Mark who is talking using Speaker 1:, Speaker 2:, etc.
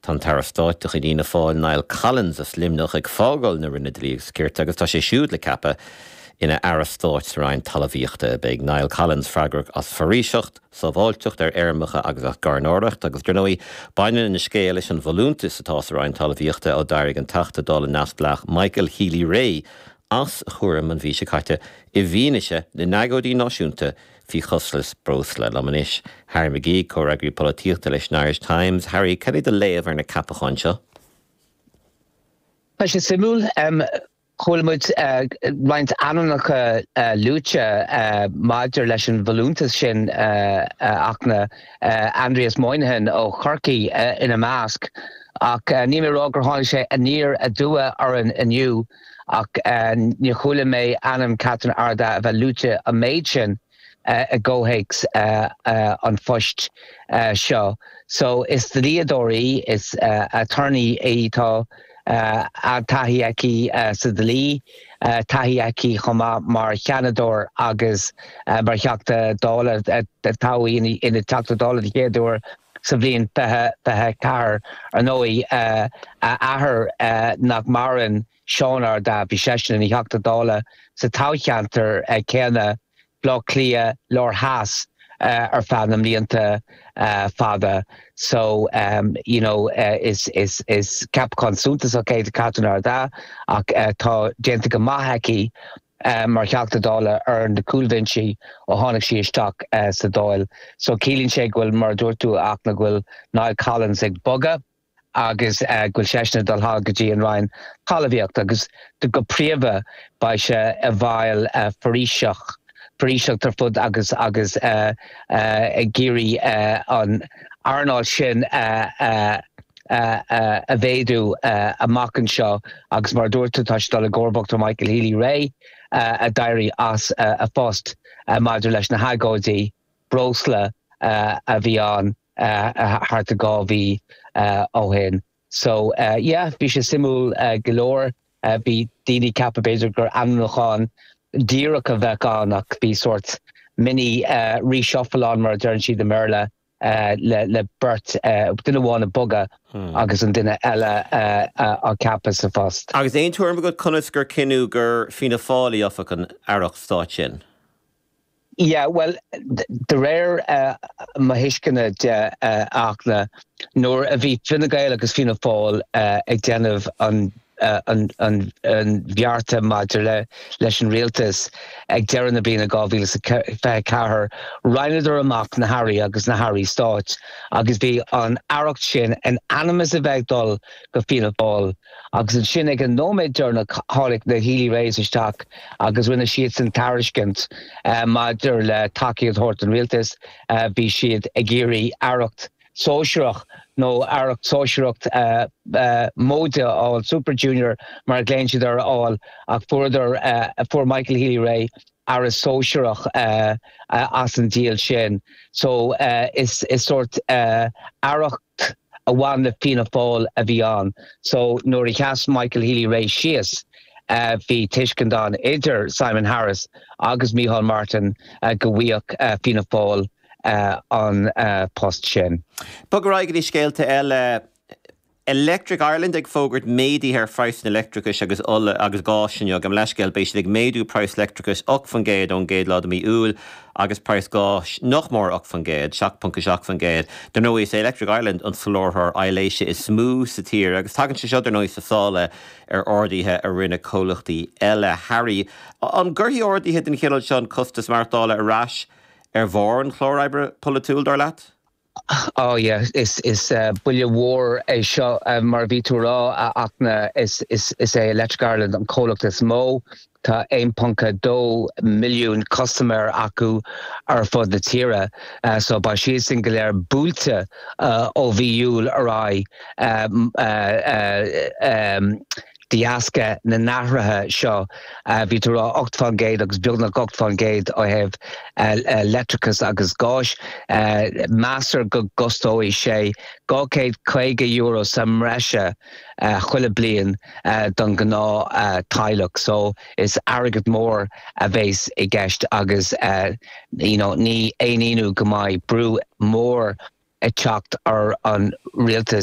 Speaker 1: Tá tarastáiteach i dtína fáil Niall Collins a slimnach ag fágáil na rinne dlíos ceirt agus tá sé siúd le cappa ina arastáit rain talvíochta beag Niall Collins freigrach as faríseacht sa bháilteocht airmacha agus a garnáireacht agus gurnóí baine na scéal leis an bhulúntas atá sa rain talvíochta ó dairg an tachta dála nasplach Michael Healy-Rae as chuirim an bhí sé caite I bhíneise na nagódí náisiúnta fi chuslas brosla lamanis. Harry McGee, co-regri politiachta leis na Irish Times. Harry, can I the léamh ar na capachán seo?
Speaker 2: Tá sé simúl, chomid roinnt anonnacha lúte maidir leis an bhulúntas sin achna Andreas Moynihan ó Chorcaí ina Másc ach ní mé rágur tháinig sé a níor a dua ar an aniu ach ní chuala mé anam Catherine Arda a bheith lúte a méid sin a ggóhaigs an phoist seo. So is the Leodori is attorney tá tahiaki sa dlí tahiaki choma mar cheanador agus mar cheachta dála táí ina teachta dála chéadúir sa bblion bethe car ar nói ahar nach maran seanar da bhí seisna i cheachta dála sa tácheantar céanna blá clia lár Haas ar fannam líonta fada. So is cap consúntas okay de Catherine Arda ach tá déanta go maitheici mar cheachta dála ar na cúlvinsi ó tháinig sí isteach sa dáil. So cílín sé ghfuil mar dúirtú ach na ghfuil Niall Collins ag boga agus ghfuil seisna dul hágadtí an rain talvíocht agus de go príomha ba se a bhail faríseach tar fud agus géirí an Arnold sin a bhéadú amachchan seo agus mar dúirtú tá dul a gcórbachtar Michael Healy-Rae a dairí as a post maidir leis na hagóidí brosla a bhí an hart a gábhí ó hin. So bhí sé simú golóir bhí daoine cappa beidir gur anmhachán díreach a bheith an ach bhí sort mini reshuffleán mar dearn siad de Merle le Bert duine bháinna boga agus an duine eile á cappa sa fast.
Speaker 1: Agus éon túirm go conas gur cinú gur fina fálaí ofa an airach stáit sin.
Speaker 2: Yeah, well, the rare mahiscana achna nor a bhí finna gael agus fina fáil ag déanamh an bhearta maidir leis an rialtas ag dearan na bína gábhíle sa cethar reinadar amach na Harry agus na Harry stáit agus bhí an airach sin an animas a bheith dul go fina fáil agus an sin ag an nóméid dearna hálaigh na Healy-Rae isteach agus rinne siad san tariscint maidir le takeíocht thórt an rialtas bhí siad ag géirí airach sóisireach nó airach sóisireacht móide áil Super Junior mar gléin siad ar áil ach fuair Michael Healy-Rae ar a sóisireach as an díal sin. So is sort airach a bhain le fina fáil a bhí an. So nuair I cheas Michael Healy-Rae síos bhí tuiscindán idir Simon Harris agus Micheál Martin go bhíoch fina fáil an post sin.
Speaker 1: Bug raigad I scéalta eile Electric Ireland ag fógart médí ar price electricus agus gásin ag am leiscéal béis ag méadú price electricus och fan géad ón géad láda mí úl agus price gás noch mór och fan géad, 7.7 fan géad. Der nó is Electric Ireland an flórthar eiléise is smooth sa tír agus tagann sé seo der nó is sa sála ar ordaithe a rinne cólachtaí eile. Harry, an gurthaí ordaithe den chéad seán costas martála arás ar bhór an chlóribre polatúil dar leat?
Speaker 2: Oh yeah, is bulle war seo mar ví tú rá achna is Electric Ireland an cólachtas mó tá 1.2 milliún customer acu ar fud na tíre so ba siad sin go léir búlte ó bhíúil ará diasca na náthrathe seo bhí tú rá 8 fan géad agus beagnach 8 fan géad ó hebh electricus agus gáis master go gustóí sé €250 sa mreise chuile blian don gná tailech so is airgid mór a bhéis I gceist agus ní éonú go mbeidh brú mór teacht ar an rialtas